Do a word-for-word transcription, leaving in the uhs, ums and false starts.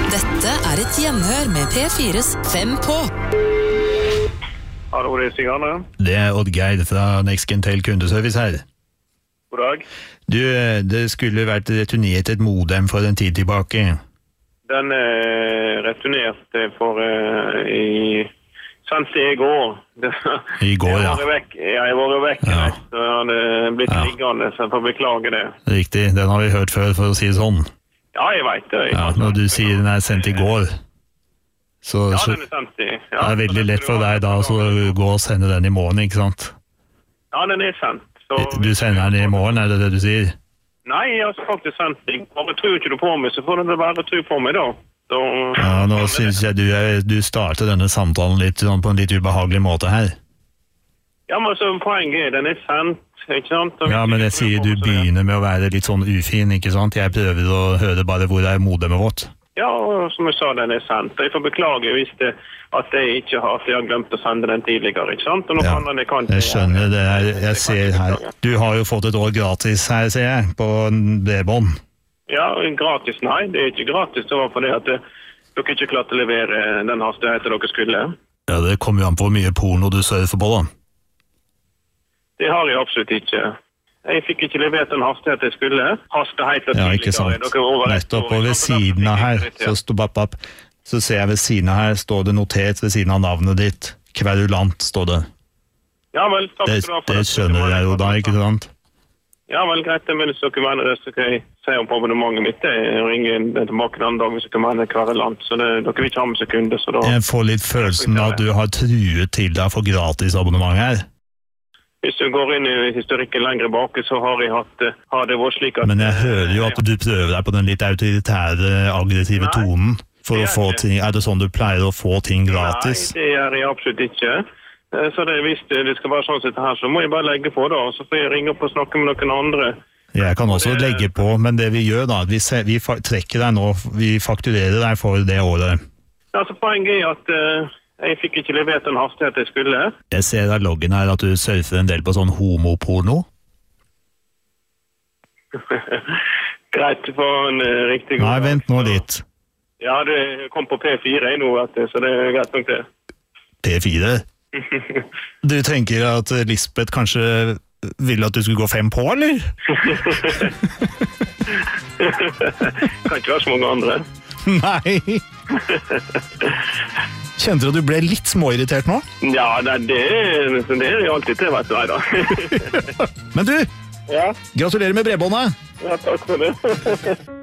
Dette er et gjenhør med P fires Fem på. Hallo, det er Sigane. Det er Oddgeir fra Nexgentel kundeservice her. God dag. Du, det skulle vært returnert et modem for en tid tilbake. Den er returnert for uh, i sant i går. I går, ja. Jeg var vekk, ja, jeg var vekk. Ja. Så hadde blitt ja. liggende, så jeg får beklage det. Riktig, den har vi hørt før, for å si det sånn. Ja, jeg vet det. Jeg ja, når du sier den er sendt i går, så, ja, så den er sendt i. Ja, det er veldig lett for deg da, så gå og sende den i morgen, ikke sant? Ja, den er sendt. Så du sender den i morgen, er det det du sier? Nei, jeg har faktisk sendt den. Bare tror ikke du på meg, så får du bare tro på meg da. Så, ja, nå synes jeg du, er, du starter denne samtalen litt sånn, på en litt ubehagelig måte her. Ja, men så poenget er, den er sendt, ikke sant? Ja, men jeg sier du begynner med å være litt sånn ufin, ikke sant? Jeg prøver å høre bare hvor er modemet vårt. Ja, og som jeg sa, den er sendt. Jeg får beklage hvis det, at jeg ikke har, at jeg har glemt å sende den tidligere, ikke sant? Og nå ja, kan den, jeg, kan jeg skjønner det. Jeg, jeg ser her. Du har jo fått et år gratis her, ser jeg, på bredbånd. Ja, gratis, nei. Det er ikke gratis. Det var fordi at dere ikke klarte å levere den hastigheten dere skulle. Ja, det kommer jo an på hvor mye porno du surfer på, da. Det har jeg absolutt ikke. Jeg fikk ikke levert den hastighet jeg skulle. Hastigheten ja, ikke sant. Nettopp, og ved siden av her, så, stå, bap, bap, så ser jeg ved siden av her, står det notert ved siden av navnet ditt. Kverulant, står det. Ja vel, takk det, skal du ha for det. Det skjønner jeg jo da, ikke sant? Ja vel, greit, men hvis dere mener det, så kan jeg se om på abonnementet mitt. Jeg ringer tilbake en annen dag hvis dere mener Kverulant, så det, dere vil ikke ha med sekunder, så da... Jeg får litt følelsen av at du har truet til deg for gratis abonnement her. Hvis du går inn i historikken lenger bak, så har jeg hatt, har det vært slik at... Men jeg hører jo at du prøver deg på den litt autoritære, aggressive nei, tonen for å få ting... Er det sånn du pleier å få ting gratis? Nei, det er jeg absolutt ikke. Så det, hvis det skal være sånn sett her, så må jeg bare legge på da, så får jeg ringe opp og snakke med noen andre. Jeg kan også det... legge på, men det vi gjør da, vi, ser, vi trekker deg nå, vi fakturerer deg for det året. Ja, så poenget er at... Uh, Jeg fikk ikke levert den hastighet jeg skulle. Jeg ser av loggen her at du surfer en del på sånn homoporno. Greit for en uh, riktig god... Nei, vent nå litt. Ja, det kom på P fire nå, så det er greit nok det. P fire? Du tenker at Lisbeth kanskje ville at du skulle gå fem på, eller? Kan ikke være så mange andre. Nei. Kjente du at du ble litt småirritert nå? Ja, det, det, det er jo alltid til, vet du, da. Men du, ja? Gratulerer med bredbåndet. Ja, takk for det.